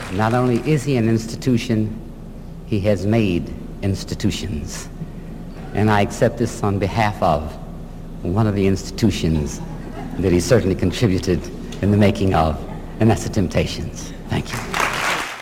Not only is he an institution, he has made institutions. And I accept this on behalf of one of the institutions that he certainly contributed in the making of, and that's the Temptations. Thank you.